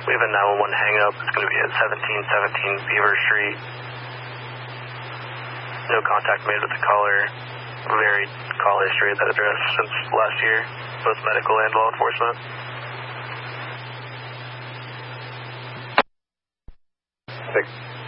We have a 911 hang-up. It's going to be at 1717 Beaver Street. No contact made with the caller. Varied call history at that address since last year, both medical and law enforcement. Thanks.